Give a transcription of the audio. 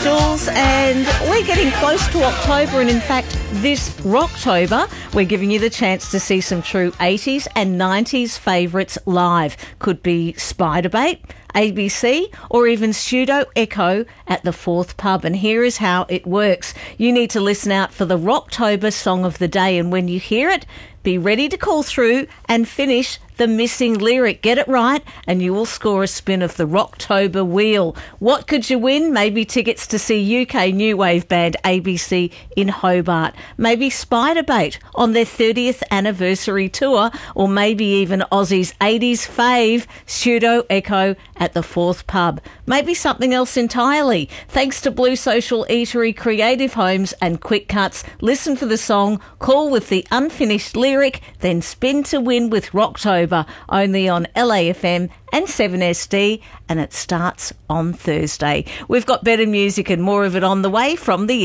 Jules, and we're getting close to October, and in fact this Rocktober we're giving you the chance to see some true 80s and 90s favourites live. Could be Spiderbait, ABC, or even Pseudo Echo at the Fourth Pub. And here is how it works. You need to listen out for the Rocktober song of the day, and when you hear it, be ready to call through and finish the missing lyric. Get it right and you will score a spin of the Rocktober wheel. What could you win? Maybe tickets to see UK new wave band ABC in Hobart. Maybe Spiderbait on their 30th anniversary tour, or maybe even Aussie's 80s fave, Pseudo Echo at the Fourth Pub. Maybe something else entirely. Thanks to Blue Social Eatery, Creative Homes and Quick Cuts. Listen for the song, call with the unfinished lyric, then spin to win with Rocktober, only on LAFM and 7SD, and it starts on Thursday. We've got better music and more of it on the way from the